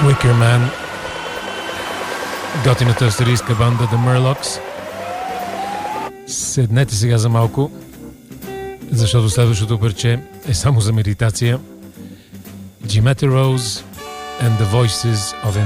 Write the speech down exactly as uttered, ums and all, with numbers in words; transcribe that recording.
Wicker Man, готината австралийска банда The Murlocs. Седнете сега за малко, защото следващото парче е само за медитация. Jimetta Rose and the Voices of